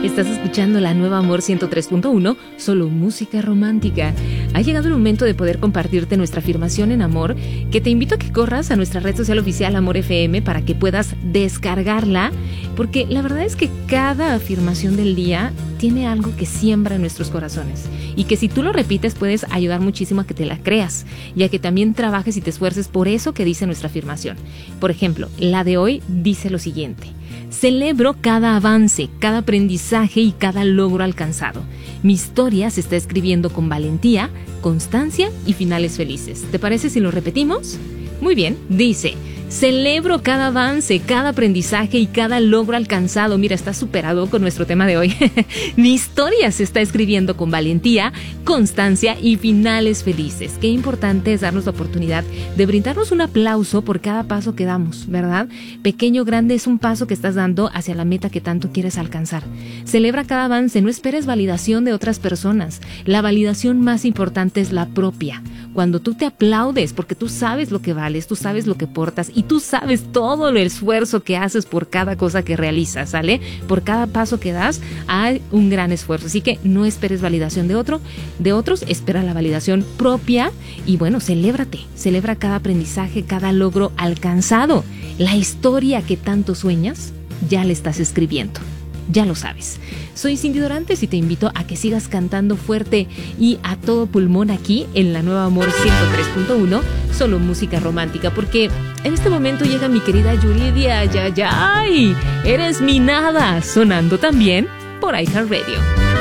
Estás escuchando la nueva Amor 103.1, solo música romántica. Ha llegado el momento de poder compartirte nuestra afirmación en amor, que te invito a que corras a nuestra red social oficial Amor FM para que puedas descargarla, porque la verdad es que cada afirmación del día tiene algo que siembra en nuestros corazones y que si tú lo repites puedes ayudar muchísimo a que te la creas y a que también trabajes y te esfuerces por eso que dice nuestra afirmación. Por ejemplo, la de hoy dice lo siguiente: celebro cada avance, cada aprendizaje y cada logro alcanzado. Mi historia se está escribiendo con valentía, constancia y finales felices. ¿Te parece si lo repetimos? Muy bien, dice: celebro cada avance, cada aprendizaje y cada logro alcanzado. Mira, está superado con nuestro tema de hoy. Mi historia se está escribiendo con valentía, constancia y finales felices. Qué importante es darnos la oportunidad de brindarnos un aplauso por cada paso que damos, ¿verdad? Pequeño o grande, es un paso que estás dando hacia la meta que tanto quieres alcanzar. Celebra cada avance, no esperes validación de otras personas. La validación más importante es la propia. Cuando tú te aplaudes porque tú sabes lo que vales, tú sabes lo que portas y tú sabes todo el esfuerzo que haces por cada cosa que realizas, ¿sale? Por cada paso que das hay un gran esfuerzo. Así que no esperes validación de otros, espera la validación propia y bueno, celébrate. Celebra cada aprendizaje, cada logro alcanzado. La historia que tanto sueñas, ya la estás escribiendo. Ya lo sabes. Soy Cindy Dorantes y te invito a que sigas cantando fuerte y a todo pulmón aquí en la nueva Amor 103.1, solo música romántica, porque en este momento llega mi querida Yuridia. ¡Yayay! Eres mi nada, sonando también por iHeartRadio.